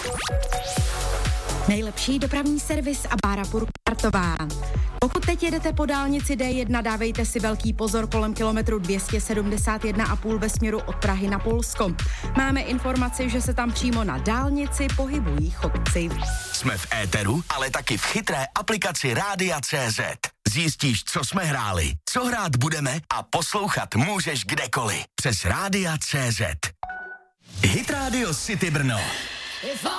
Nejlepší dopravní servis a Bára Purkartová. Pokud teď jedete po dálnici D1, dávejte si velký pozor kolem kilometru 271,5 ve směru od Prahy na Polsko. Máme informaci, že se tam přímo na dálnici pohybují chodci. Jsme v éteru, ale taky v chytré aplikaci Rádia.cz. Zjistíš, co jsme hráli, co hrát budeme a poslouchat můžeš kdekoliv. Přes Rádia.cz. Hit Radio City Brno.